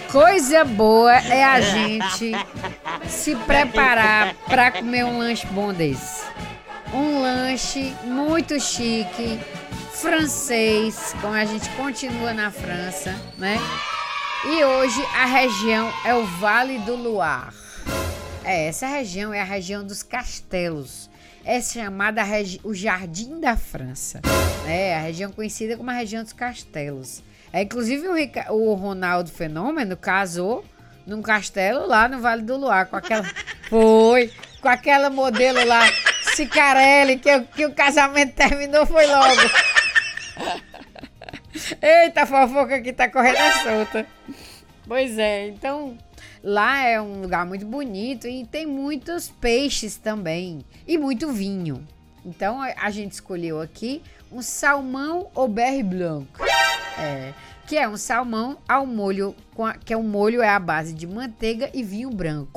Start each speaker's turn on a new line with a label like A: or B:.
A: Coisa boa é a gente se preparar para comer um lanche bom desse. Um lanche muito chique, francês, como a gente continua na França, né? E hoje a região é o Vale do Loire. Essa região é a região dos castelos. É chamada o Jardim da França. É a região conhecida como a região dos castelos. Inclusive o Ronaldo Fenômeno casou num castelo lá no Vale do Loire com aquela modelo lá, Cicarelli, que o casamento terminou foi logo. Eita, a fofoca aqui tá correndo solta. Pois é, então lá é um lugar muito bonito e tem muitos peixes também e muito vinho. Então a gente escolheu aqui um salmão au beurre blanc. Que é um salmão ao molho, que é um molho à base de manteiga e vinho branco.